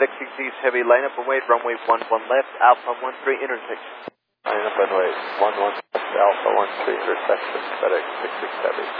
FedEx 6 Heavy, line up and wait, runway 11 left, Alpha 13 intersection. Line up and wait, 11 left, Alpha 13 intersection, FedEx 66 Heavy.